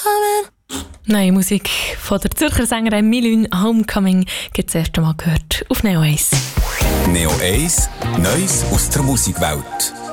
Homecoming. Neue Musik von der Zürcher Sängerin Milün, Homecoming, gibt es das erste Mal gehört auf Neo 1. Neo 1, Neues aus der Musikwelt.